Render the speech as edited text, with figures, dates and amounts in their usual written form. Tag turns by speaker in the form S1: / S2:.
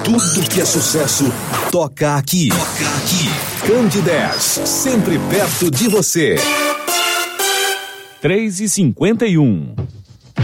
S1: Tudo que é sucesso toca aqui. Toca aqui. Candidez, sempre perto de você.
S2: 3h51.